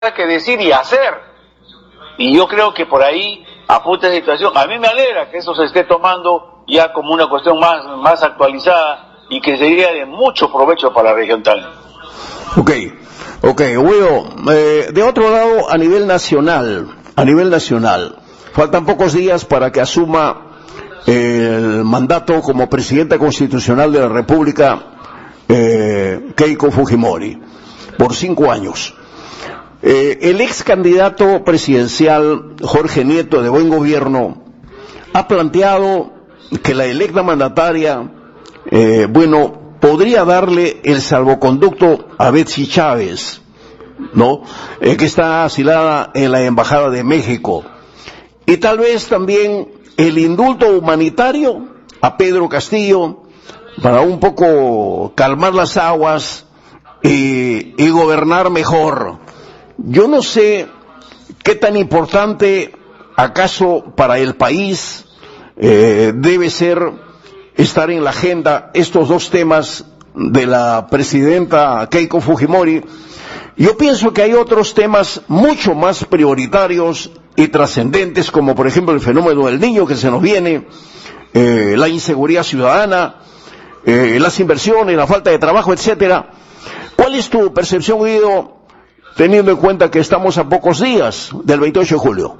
que decir y hacer. Y yo creo que por ahí apunta esa situación. A mí me alegra que eso se esté tomando ya como una cuestión más actualizada y que sería de mucho provecho para la región Tacna. Ok, Guido, de otro lado, a nivel nacional, faltan pocos días para que asuma el mandato como presidenta constitucional de la República Keiko Fujimori, por 5 años. El ex candidato presidencial Jorge Nieto, de Buen Gobierno, ha planteado que la electa mandataria, podría darle el salvoconducto a Betsy Chávez, ¿no? Que está asilada en la Embajada de México. Y tal vez también el indulto humanitario a Pedro Castillo, para un poco calmar las aguas y gobernar mejor. Yo no sé qué tan importante acaso para el país debe ser estar en la agenda estos dos temas de la presidenta Keiko Fujimori. Yo pienso que hay otros temas mucho más prioritarios y trascendentes, como por ejemplo el fenómeno del niño que se nos viene, la inseguridad ciudadana, las inversiones, la falta de trabajo, etcétera. ¿Cuál es tu percepción, Guido, teniendo en cuenta que estamos a pocos días del 28 de julio?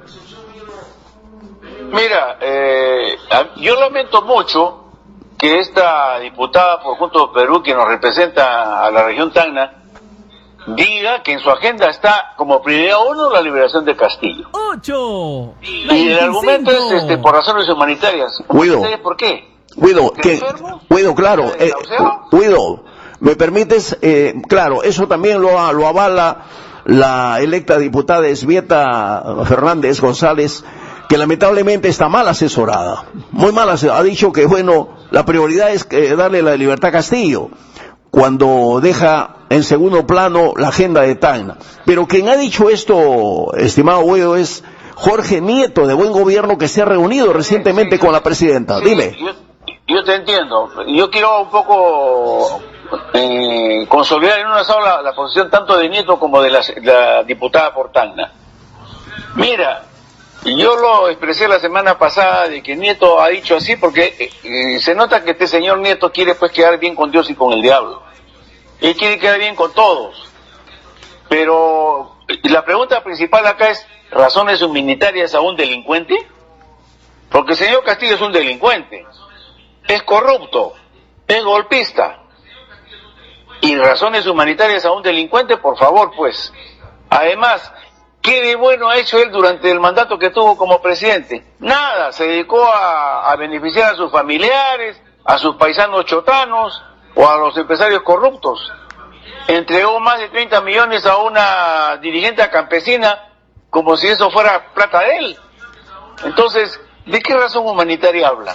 Mira, yo lamento mucho que esta diputada por Juntos por Perú, que nos representa a la región Tacna, diga que en su agenda está como prioridad 1 la liberación de Castillo. 8. Y el argumento es por razones humanitarias. ¿Por qué? Guido, claro, Guido, ¿me permites? Claro, eso también lo avala la electa diputada Esbieta Fernández González, que lamentablemente está mal asesorada, muy mal asesorada. Ha dicho que, la prioridad es darle la libertad a Castillo, cuando deja en segundo plano la agenda de Tacna. Pero quien ha dicho esto, estimado Guido, es Jorge Nieto, de Buen Gobierno, que se ha reunido recientemente con la presidenta. Sí, dime. Yo te entiendo. Yo quiero un poco consolidar en una sola la posición tanto de Nieto como de la diputada por Tacna. Mira, yo lo expresé la semana pasada de que Nieto ha dicho así porque se nota que este señor Nieto quiere quedar bien con Dios y con el diablo. Él quiere quedar bien con todos. Pero la pregunta principal acá es, ¿razones humanitarias a un delincuente? Porque el señor Castillo es un delincuente, es corrupto, es golpista. Y razones humanitarias a un delincuente, por favor, pues. Además, ¿qué de bueno ha hecho él durante el mandato que tuvo como presidente? Nada, se dedicó a beneficiar a sus familiares, a sus paisanos chotanos o a los empresarios corruptos. Entregó más de 30 millones a una dirigente campesina como si eso fuera plata de él. Entonces, ¿de qué razón humanitaria habla?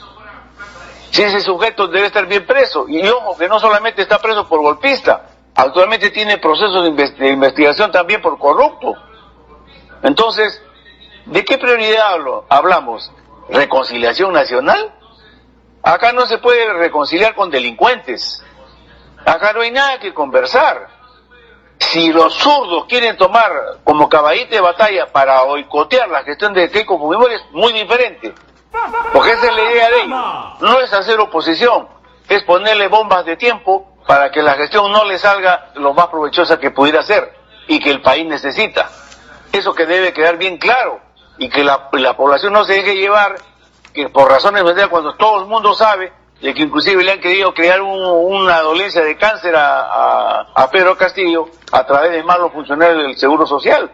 Si ese sujeto debe estar bien preso, y ojo, que no solamente está preso por golpista, actualmente tiene procesos de investigación también por corrupto. Entonces, ¿de qué prioridad hablamos? ¿Reconciliación nacional? Acá no se puede reconciliar con delincuentes. Acá no hay nada que conversar. Si los zurdos quieren tomar como caballito de batalla para boicotear la gestión de Keiko Fujimori, es muy diferente. Porque esa es la idea de ellos. No es hacer oposición, es ponerle bombas de tiempo para que la gestión no le salga lo más provechosa que pudiera ser y que el país necesita. Eso que debe quedar bien claro y que la población no se deje llevar, que por razones de cuando todo el mundo sabe de que inclusive le han querido crear una dolencia de cáncer a Pedro Castillo a través de malos funcionarios del Seguro Social.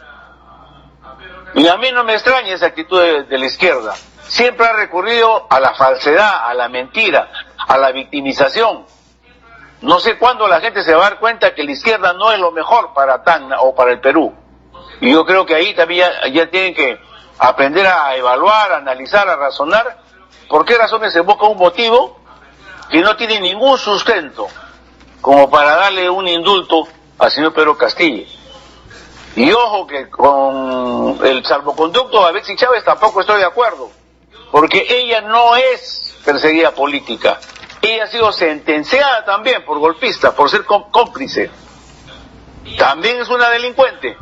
Y a mí no me extraña esa actitud de la izquierda. Siempre ha recurrido a la falsedad, a la mentira, a la victimización. No sé cuándo la gente se va a dar cuenta que la izquierda no es lo mejor para Tacna o para el Perú. Y yo creo que ahí también ya tienen que aprender a evaluar, a analizar, a razonar por qué razones se busca un motivo que no tiene ningún sustento como para darle un indulto al señor Pedro Castillo. Y ojo que con el salvoconducto a Betsy Chávez tampoco estoy de acuerdo, porque ella no es perseguida política. Ella ha sido sentenciada también por golpista, por ser cómplice. también es una delincuente.